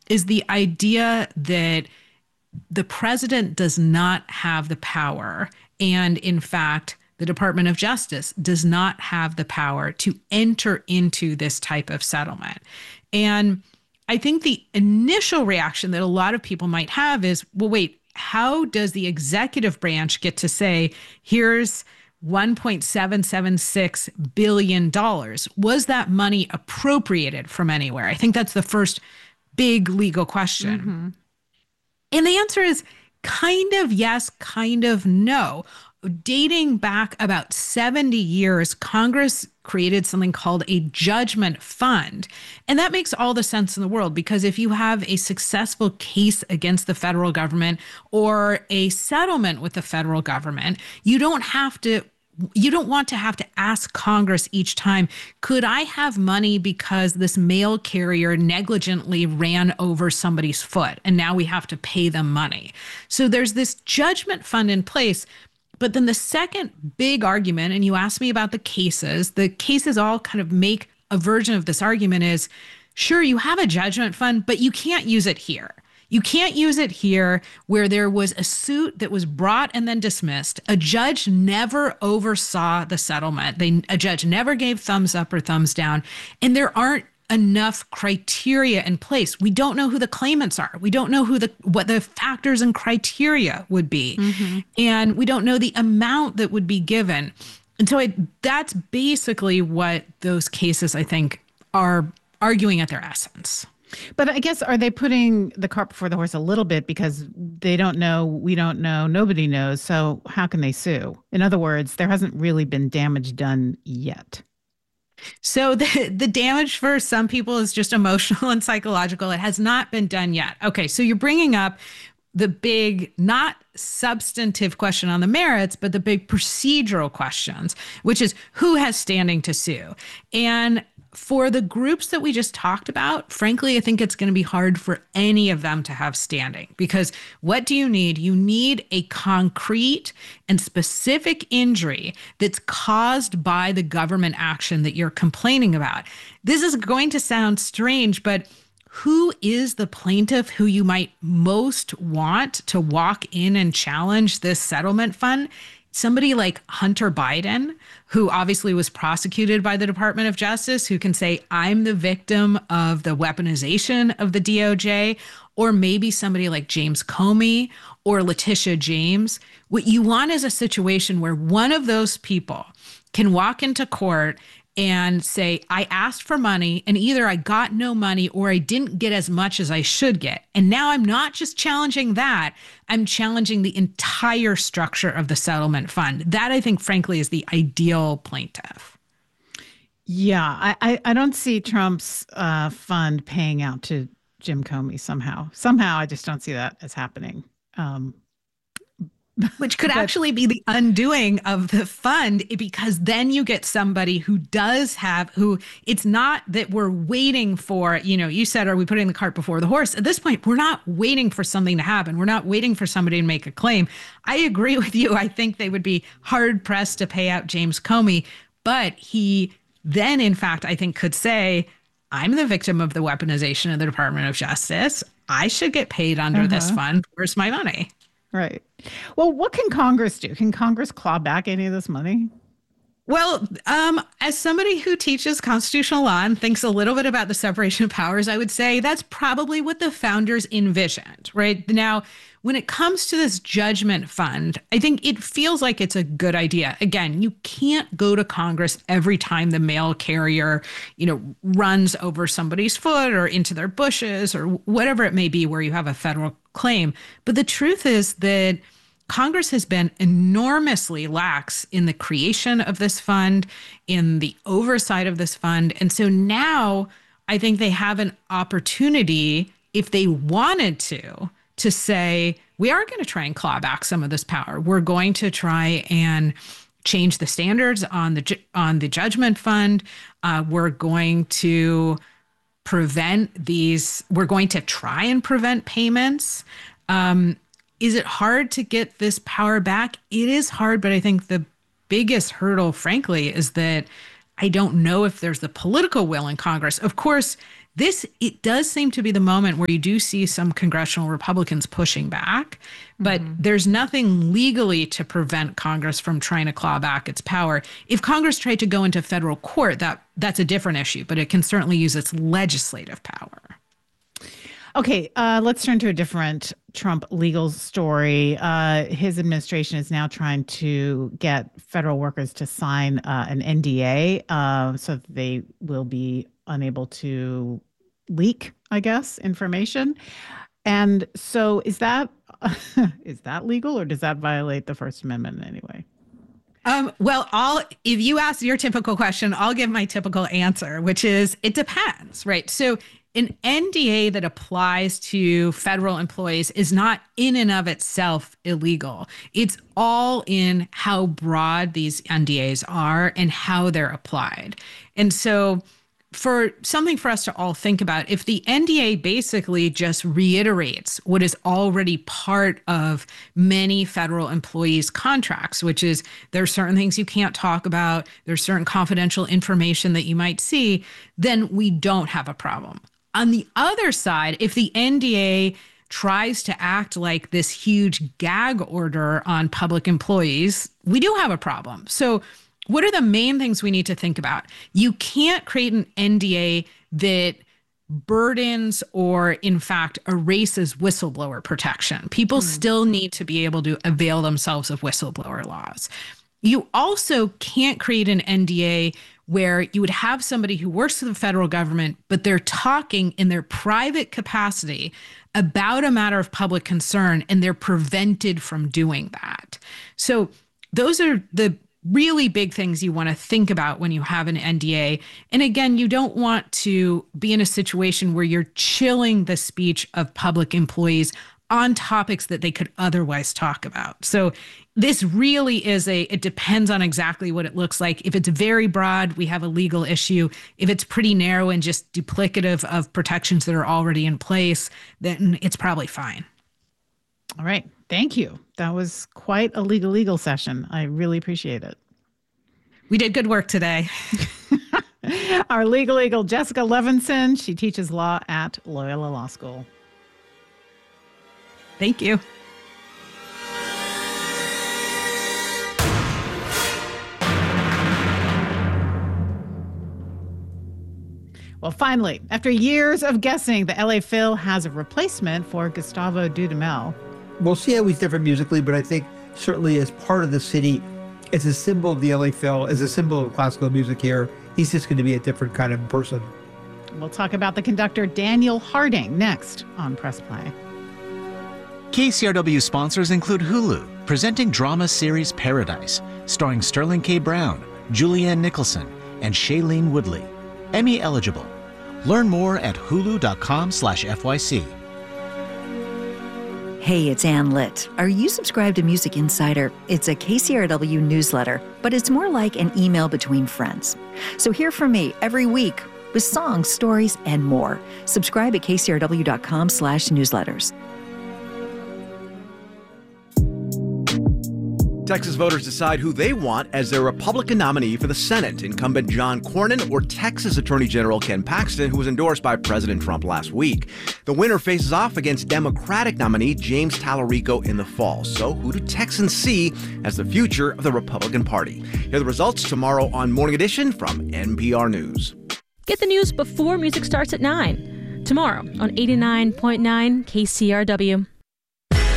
is the idea that the president does not have the power. And in fact, the Department of Justice does not have the power to enter into this type of settlement. And I think the initial reaction that a lot of people might have is, well, wait, how does the executive branch get to say, here's $1.776 billion? Was that money appropriated from anywhere? I think that's the first big legal question. Mm-hmm. And the answer is kind of yes, kind of no. Dating back about 70 years, Congress created something called a judgment fund. And that makes all the sense in the world, because if you have a successful case against the federal government or a settlement with the federal government, you don't want to have to ask Congress each time, could I have money because this mail carrier negligently ran over somebody's foot and now we have to pay them money? So there's this judgment fund in place. But then the second big argument, and you asked me about the cases all kind of make a version of this argument is, sure, you have a judgment fund, but you can't use it here. You can't use it here where there was a suit that was brought and then dismissed. A judge never oversaw the settlement. A judge never gave thumbs up or thumbs down. And there aren't enough criteria in place. We don't know who the claimants are. We don't know what the factors and criteria would be. Mm-hmm. And we don't know the amount that would be given. And so that's basically what those cases, I think, are arguing at their essence. But I guess, are they putting the cart before the horse a little bit because they don't know, we don't know, nobody knows, so how can they sue? In other words, there hasn't really been damage done yet. So the damage for some people is just emotional and psychological. It has not been done yet. Okay, so you're bringing up the big, not substantive question on the merits, but the big procedural questions, which is who has standing to sue? And for the groups that we just talked about, frankly, I think it's going to be hard for any of them to have standing, because what do you need? You need a concrete and specific injury that's caused by the government action that you're complaining about. This is going to sound strange, but who is the plaintiff who you might most want to walk in and challenge this settlement fund? Somebody like Hunter Biden, who obviously was prosecuted by the Department of Justice, who can say, I'm the victim of the weaponization of the DOJ, or maybe somebody like James Comey or Letitia James. What you want is a situation where one of those people can walk into court and say, I asked for money and either I got no money or I didn't get as much as I should get. And now I'm not just challenging that, I'm challenging the entire structure of the settlement fund. That, I think, frankly, is the ideal plaintiff. Yeah, I don't see Trump's fund paying out to Jim Comey somehow. Somehow, I just don't see that as happening. Which could actually be the undoing of the fund, because then you get somebody who it's not that we're waiting for, you said, are we putting the cart before the horse? At this point, we're not waiting for something to happen. We're not waiting for somebody to make a claim. I agree with you. I think they would be hard pressed to pay out James Comey, but he then, in fact, I think could say, I'm the victim of the weaponization of the Department of Justice. I should get paid under this fund. Where's my money? Right. Well, what can Congress do? Can Congress claw back any of this money? Well, as somebody who teaches constitutional law and thinks a little bit about the separation of powers, I would say that's probably what the founders envisioned, right? Now, when it comes to this judgment fund, I think it feels like it's a good idea. Again, you can't go to Congress every time the mail carrier, runs over somebody's foot or into their bushes or whatever it may be where you have a federal claim. But the truth is that Congress has been enormously lax in the creation of this fund, in the oversight of this fund. And so now I think they have an opportunity, if they wanted to say, we are going to try and claw back some of this power. We're going to try and change the standards on the judgment fund. We're going to we're going to try and prevent payments. Is it hard to get this power back? It is hard, but I think the biggest hurdle, frankly, is that I don't know if there's the political will in Congress. Of course, it does seem to be the moment where you do see some congressional Republicans pushing back, but there's nothing legally to prevent Congress from trying to claw back its power. If Congress tried to go into federal court, that's a different issue, but it can certainly use its legislative power. Okay, let's turn to a different Trump legal story. His administration is now trying to get federal workers to sign an NDA so that they will be unable to leak, I guess, information. And so is that legal, or does that violate the First Amendment in any way? If you ask your typical question, I'll give my typical answer, which is it depends, right? So an NDA that applies to federal employees is not in and of itself illegal. It's all in how broad these NDAs are and how they're applied. And so for something for us to all think about, if the NDA basically just reiterates what is already part of many federal employees' contracts, which is there are certain things you can't talk about, there's certain confidential information that you might see, then we don't have a problem. On the other side, if the NDA tries to act like this huge gag order on public employees, we do have a problem. So what are the main things we need to think about? You can't create an NDA that burdens or, in fact, erases whistleblower protection. People still need to be able to avail themselves of whistleblower laws. You also can't create an NDA where you would have somebody who works for the federal government, but they're talking in their private capacity about a matter of public concern, and they're prevented from doing that. So those are the really big things you want to think about when you have an NDA. And again, you don't want to be in a situation where you're chilling the speech of public employees on topics that they could otherwise talk about. So this really is it depends on exactly what it looks like. If it's very broad, we have a legal issue. If it's pretty narrow and just duplicative of protections that are already in place, then it's probably fine. All right. Thank you. That was quite a legal session. I really appreciate it. We did good work today. Our legal eagle, Jessica Levinson. She teaches law at Loyola Law School. Thank you. Well, finally, after years of guessing, the LA Phil has a replacement for Gustavo Dudamel. We'll see how he's different musically, but I think certainly as part of the city, as a symbol of the LA Phil, as a symbol of classical music here, he's just going to be a different kind of person. We'll talk about the conductor Daniel Harding next on Press Play. KCRW sponsors include Hulu, presenting drama series Paradise, starring Sterling K. Brown, Julianne Nicholson, and Shailene Woodley. Emmy eligible. Learn more at hulu.com/FYC. Hey, it's Ann Litt. Are you subscribed to Music Insider? It's a KCRW newsletter, but it's more like an email between friends. So hear from me every week with songs, stories, and more. Subscribe at kcrw.com/newsletters. Texas voters decide who they want as their Republican nominee for the Senate, incumbent John Cornyn or Texas Attorney General Ken Paxton, who was endorsed by President Trump last week. The winner faces off against Democratic nominee James Tallarico in the fall. So who do Texans see as the future of the Republican Party? Hear the results tomorrow on Morning Edition from NPR News. Get the news before music starts at 9. Tomorrow on 89.9 KCRW.